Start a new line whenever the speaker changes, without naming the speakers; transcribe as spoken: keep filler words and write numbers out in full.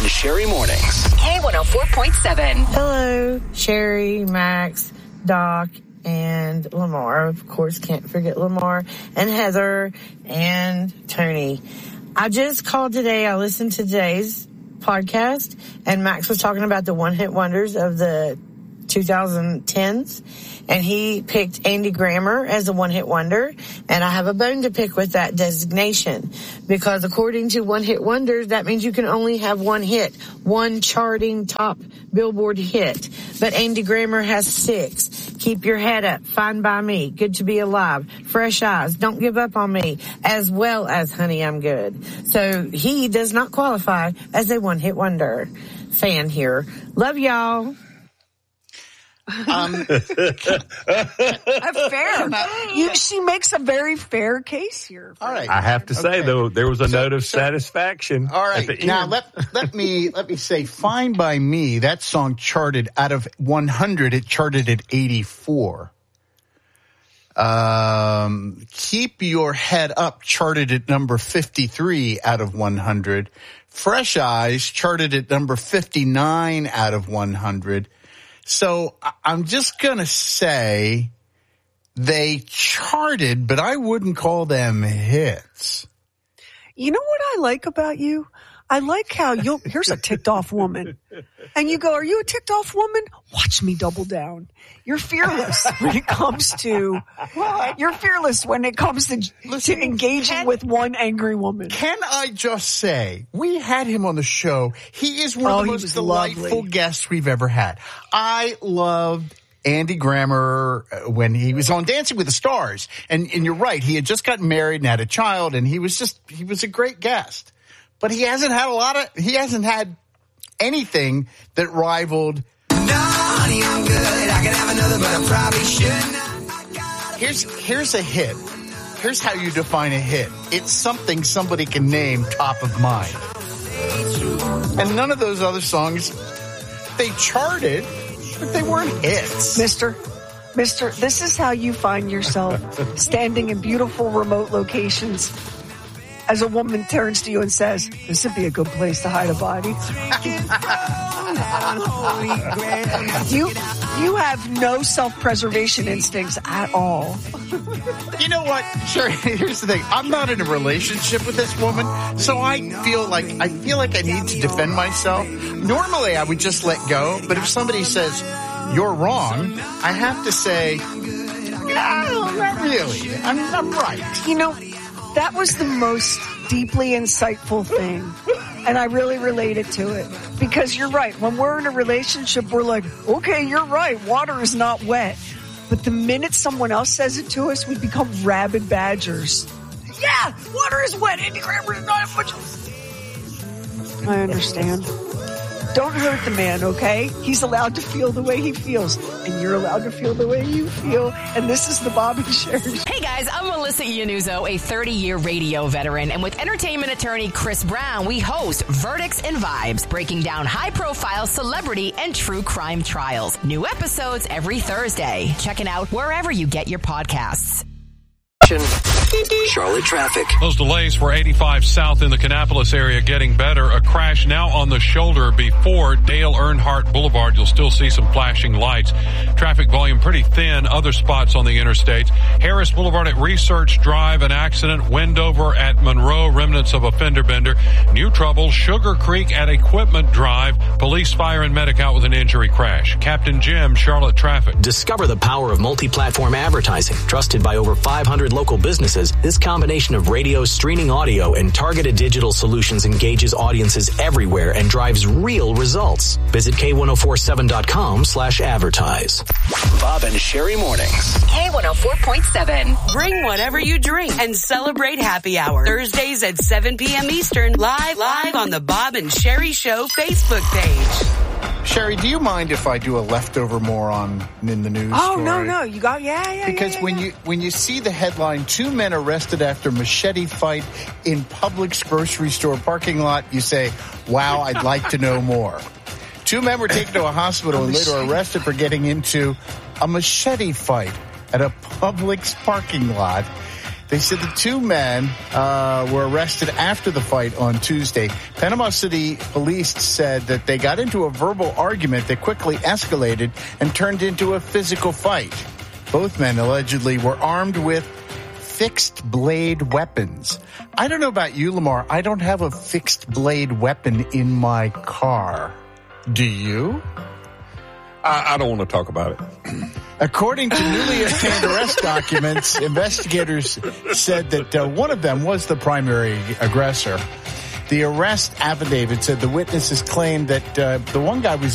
and Sherry Mornings.
K one oh four point seven.
Hello, Sherry, Max, Doc, and Lamar. Of course, can't forget Lamar, and Heather, and Tony. I just called today. I listened to today's podcast, and Max was talking about the one-hit wonders of the twenty tens, and he picked Andy Grammer as a one-hit wonder, and I have a bone to pick with that designation, because according to one-hit wonders, that means you can only have one hit, one charting top Billboard hit, but Andy Grammer has six. Keep Your Head Up, Fine by Me, Good to Be Alive, Fresh Eyes, Don't Give Up on Me, as well as Honey, I'm Good. So he does not qualify as a one-hit wonder. Fan here. Love y'all.
Um, a
fair. You, she makes a very fair case here.
All right.
I have to say,
okay.
though, there was a
so,
note of
so,
satisfaction.
All right.
At the
now
end.
let let me let me say, Fine by Me. That song charted out of one hundred. It charted at eighty-four. Um, Keep Your Head Up charted at number fifty-three out of one hundred. Fresh Eyes charted at number fifty-nine out of one hundred. So I'm just going to say they charted, but I wouldn't call them hits.
You know what I like about you? I like how you'll, here's a ticked off woman. And you go, are you a ticked off woman? Watch me double down. You're fearless when it comes to, you're fearless when it comes to,
Listen,
to engaging
can,
with one angry woman.
Can I just say, we had him on the show. He is one
oh,
of the most delightful
lovely.
guests we've ever had. I loved Andy Grammer when he was on Dancing with the Stars. And, and you're right, he had just gotten married and had a child, and he was just, he was a great guest. But he hasn't had a lot of, he hasn't had anything that rivaled. No, honey, I'm good. I could have another, but I probably shouldn't. Here's, here's a hit. Here's how you define a hit. It's something somebody can name top of mind. And none of those other songs, they charted, but they weren't hits.
Mister, Mister, this is how you find yourself standing in beautiful remote locations as a woman turns to you and says, this would be a good place to hide a body. you, you have no self-preservation instincts at all.
You know what? Sure. Here's the thing. I'm not in a relationship with this woman, so I feel like I feel like I need to defend myself. Normally, I would just let go, but if somebody says you're wrong, I have to say, no, not really. I'm, I'm right.
You know, that was the most deeply insightful thing, and I really related to it, because you're right. When we're in a relationship, we're like, okay, you're right, water is not wet. But the minute someone else says it to us, we become rabid badgers. Yeah, water is wet. Andy Grammer is not much. I understand. Don't hurt the man, okay? He's allowed to feel the way he feels, and you're allowed to feel the way you feel. And this is the Bob and Sherry.
Hey guys, I'm Melissa Iannuzzo, a thirty-year radio veteran, and with entertainment attorney Chris Brown, we host Verdicts and Vibes, breaking down high-profile celebrity and true crime trials. New episodes every Thursday. Check it out wherever you get your podcasts.
Charlotte traffic.
Those delays for eighty-five South in the Kannapolis area getting better. A crash now on the shoulder before Dale Earnhardt Boulevard. You'll still see some flashing lights. Traffic volume pretty thin. Other spots on the interstates. Harris Boulevard at Research Drive, an accident. Wendover at Monroe, remnants of a fender bender. New trouble. Sugar Creek at Equipment Drive. Police, fire, and medic out with an injury crash. Captain Jim, Charlotte traffic.
Discover the power of multi-platform advertising. Trusted by over five hundred local businesses, this combination of radio, streaming audio, and targeted digital solutions engages audiences everywhere and drives real results. Visit K ten forty-seven dot com slash advertise. Bob and Sherry Mornings.
K one oh four point seven.
Bring whatever you drink and celebrate happy hour. Thursdays at seven p.m. Eastern, live, live on the Bob and Sherry Show Facebook page.
Sherry, do you mind if I do a leftover moron in the news?
Oh,
story?
no, no. You got, yeah, yeah,
Because
yeah, yeah,
when
yeah.
you when you see the headline, two men arrested after machete fight in Publix grocery store parking lot, you say, wow, I'd like to know more. Two men were taken to a hospital and later arrested for getting into a machete fight at a Publix parking lot. They said the two men uh, were arrested after the fight on Tuesday. Panama City police said that they got into a verbal argument that quickly escalated and turned into a physical fight. Both men allegedly were armed with fixed blade weapons. I don't know about you, Lamar. I don't have a fixed blade weapon in my car. Do you?
I, I don't want to talk about it.
According to newly obtained arrest documents, investigators said that uh, one of them was the primary aggressor. The arrest affidavit said the witnesses claimed that uh, the one guy was